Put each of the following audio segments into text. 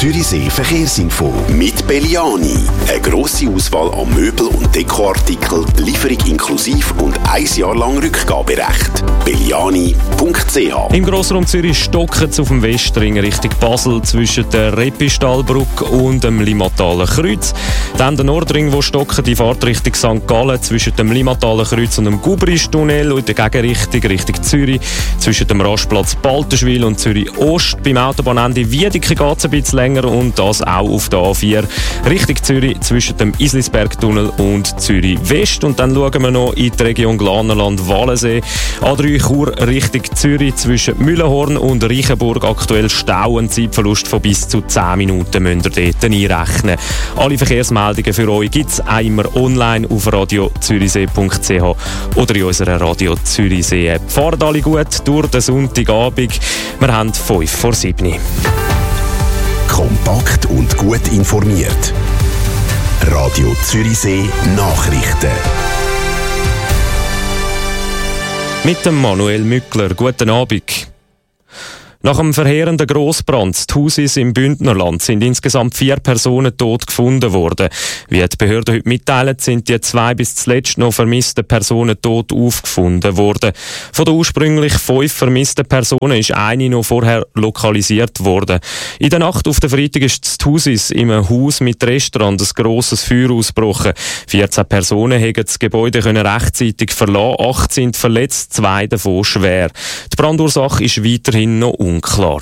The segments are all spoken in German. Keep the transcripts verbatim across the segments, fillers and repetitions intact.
Zürichsee Verkehrsinfo mit Belliani. Eine grosse Auswahl an Möbel- und Dekoartikeln, Lieferung inklusiv und ein Jahr lang Rückgaberecht. belliani punkt c h. Im Grossraum Zürich stocken es auf dem Westring Richtung Basel zwischen der Repistallbrücke und dem Limmataler Kreuz. Dann der Nordring, wo stocken die Fahrt Richtung Sankt Gallen zwischen dem Limmataler Kreuz und dem Gubristunnel und der Gegenrichtung Richtung Zürich zwischen dem Rastplatz Balterschwil und Zürich Ost. Beim Autobahnende Wiedeke geht es ein bisschen länger und das auch auf der A vier Richtung Zürich zwischen dem Islisbergtunnel und Zürich West. Und dann schauen wir noch in die Region Glanerland-Walensee. A drei Chur Richtung Zürich zwischen Mühlenhorn und Reichenburg aktuell Stau, ein Zeitverlust von bis zu zehn Minuten müsst ihr dort einrechnen. Alle Verkehrsmeldungen für euch gibt es auch immer online auf radio zürichsee punkt c h oder in unserer Radio Zürichsee App. Fahrt alle gut durch den Sonntagabend. Wir haben fünf vor sieben. Kompakt und gut informiert. Radio Zürichsee Nachrichten. Mit dem Manuel Mückler. Guten Abend. Nach einem verheerenden Grossbrand in Thusis im Bündnerland sind insgesamt vier Personen tot gefunden worden. Wie die Behörden heute mitteilen, sind die zwei bis zuletzt noch vermissten Personen tot aufgefunden worden. Von den ursprünglich fünf vermissten Personen ist eine noch vorher lokalisiert worden. In der Nacht auf den Freitag ist in Thusis in einem Haus mit Restaurant ein grosses Feuer ausgebrochen. vierzehn Personen haben das Gebäude rechtzeitig verlassen, acht sind verletzt, zwei davon schwer. Die Brandursache ist weiterhin noch unklar. Unklar.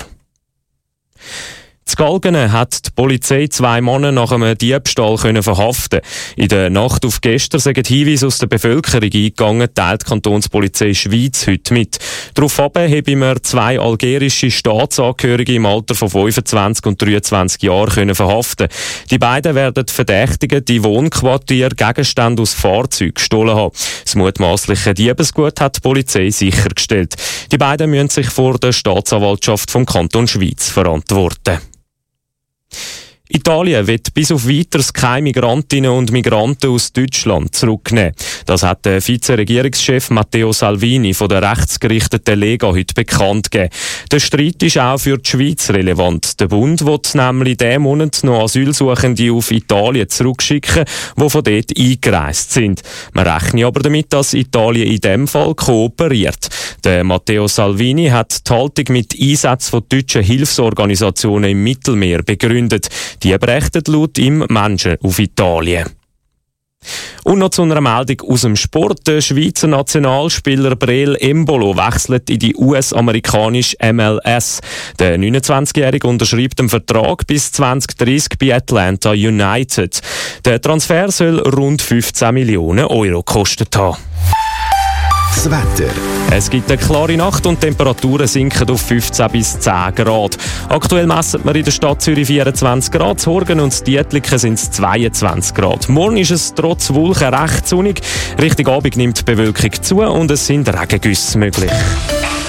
In Galgenen hat die Polizei zwei Männer nach einem Diebstahl können verhaften. In der Nacht auf gestern sind Hinweise aus der Bevölkerung eingegangen, teilt die Kantonspolizei Schweiz heute mit. Daraufhin haben wir zwei algerische Staatsangehörige im Alter von fünfundzwanzig und dreiundzwanzig Jahren können verhaften. Die beiden werden verdächtigen, die Wohnquartier Gegenstände aus Fahrzeugen gestohlen haben. Das mutmaßliche Diebesgut hat die Polizei sichergestellt. Die beiden müssen sich vor der Staatsanwaltschaft vom Kanton Schweiz verantworten. Italien wird bis auf Weiteres keine Migrantinnen und Migranten aus Deutschland zurücknehmen. Das hat der Vize-Regierungschef Matteo Salvini von der rechtsgerichteten Lega heute bekannt gegeben. Der Streit ist auch für die Schweiz relevant. Der Bund will nämlich diesen Monat noch Asylsuchende auf Italien zurückschicken, die von dort eingereist sind. Man rechnet aber damit, dass Italien in diesem Fall kooperiert. Der Matteo Salvini hat die Haltung mit Einsätzen von deutschen Hilfsorganisationen im Mittelmeer begründet. Die berichten laut ihm Menschen auf Italien. Und noch zu einer Meldung aus dem Sport. Der Schweizer Nationalspieler Breel Embolo wechselt in die U S-amerikanische M L S. Der neunundzwanzigjährige unterschreibt einen Vertrag bis zwanzig dreißig bei Atlanta United. Der Transfer soll rund fünfzehn Millionen Euro gekostet haben. Das Wetter. Es gibt eine klare Nacht und die Temperaturen sinken auf fünfzehn bis zehn Grad. Aktuell messen wir in der Stadt Zürich vierundzwanzig Grad, zu Horgen und Dietliken sind es zweiundzwanzig Grad. Morgen ist es trotz Wolken recht sonnig. Richtung Abend nimmt die Bewölkung zu und es sind Regengüsse möglich.